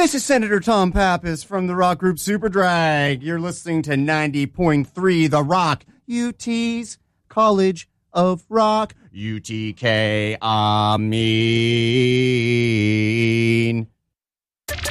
This is Senator Tom Pappas from the rock group Superdrag. You're listening to 90.3 The Rock, UT's College of Rock, UTK, I mean.